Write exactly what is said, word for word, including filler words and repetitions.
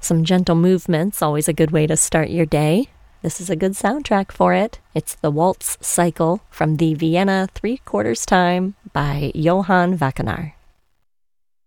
Some gentle movements, always a good way to start your day. This is a good soundtrack for it. It's the Waltz Cycle from the Vienna Three Quarters Time by Johann Wackenaar.